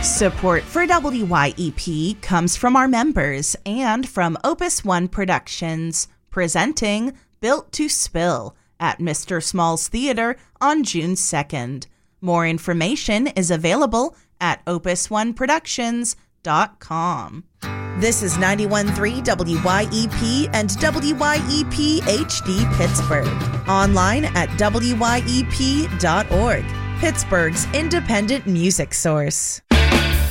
Support for WYEP comes from our members and from Opus One Productions, presenting Built to Spill at Mr. Small's Theater on June 2nd. More information is available at opusoneproductions.com. This is 91.3 WYEP and WYEP HD Pittsburgh. Online at wyep.org, Pittsburgh's independent music source.